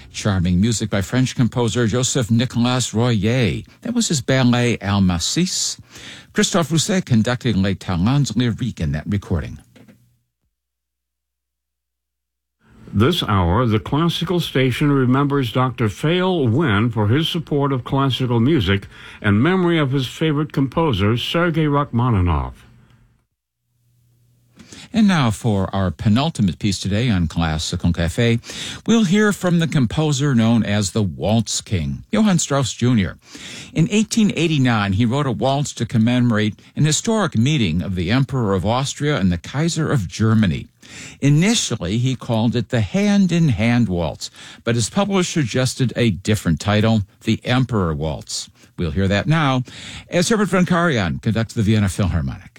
Charming music by French composer Joseph Nicolas Royer. That was his ballet Almacis. Christophe Rousset conducting Les Talents Lyriques in that recording. This hour, the Classical Station remembers Dr. Phael Wynne for his support of classical music and memory of his favorite composer, Sergei Rachmaninoff. And now for our penultimate piece today on Classical Cafe, we'll hear from the composer known as the Waltz King, Johann Strauss Jr. In 1889, he wrote a waltz to commemorate an historic meeting of the Emperor of Austria and the Kaiser of Germany. Initially, he called it the Hand-in-Hand Waltz, but his publisher suggested a different title, the Emperor Waltz. We'll hear that now as Herbert von Karajan conducts the Vienna Philharmonic.